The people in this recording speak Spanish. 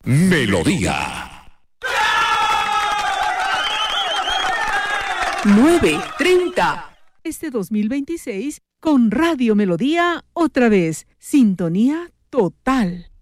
Melodía. 9:30. Este 2026 con Radio Melodía, otra vez, sintonía total.